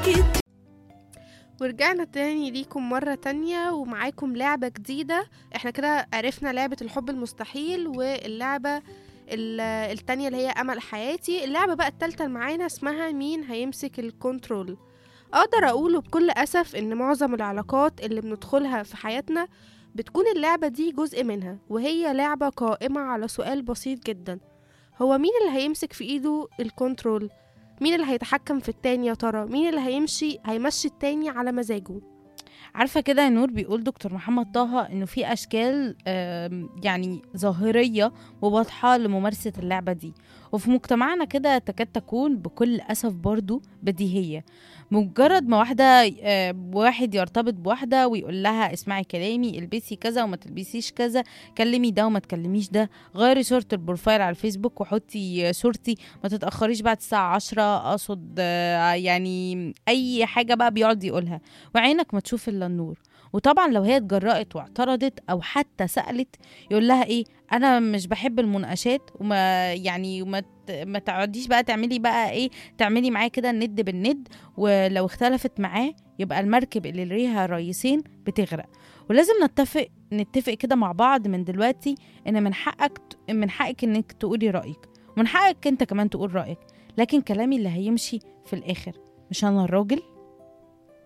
ورجعنا تاني ليكم مرة تانية ومعاكم لعبة جديدة. احنا كده عرفنا لعبة الحب المستحيل، واللعبة التانية اللي هي أمل حياتي. اللعبة بقى التالتة اللي معانا اسمها مين هيمسك الكنترول. أقدر أقوله بكل أسف إن معظم العلاقات اللي بندخلها في حياتنا بتكون اللعبة دي جزء منها، وهي لعبة قائمة على سؤال بسيط جدا: هو مين اللي هيمسك في إيده الكنترول؟ مين اللي هيتحكم في التاني يا ترى؟ مين اللي هيمشي التاني على مزاجه؟ عارفة كده يا نور، بيقول دكتور محمد طه إنه في أشكال يعني ظاهرية وواضحة لممارسة اللعبة دي، وفي مجتمعنا كده تكاد تكون بكل أسف برضو بديهية. مجرد ما واحد يرتبط بواحدة ويقول لها اسمعي كلامي، البسي كذا وما تلبسيش كذا، كلمي ده وما تكلميش ده، غيري صورة البروفايل على الفيسبوك وحطي صورتي، ما تتأخريش بعد الساعة 10، أقصد يعني أي حاجة بقى بيقعد يقولها، وعينك ما تشوف الا النور. وطبعا لو هي اتجرأت واعترضت او حتى سألت، يقول لها ايه؟ انا مش بحب المناقشات، وما تقعديش بقى تعملي بقى ايه، تعملي معاه كده الند بالند، ولو اختلفت معاه يبقى المركب اللي ليها رئيسين بتغرق. ولازم نتفق كده مع بعض من دلوقتي ان من حقك انك تقولي رأيك، ومن حقك انت كمان تقول رأيك، لكن كلامي اللي هيمشي في الاخر، مش انا الراجل.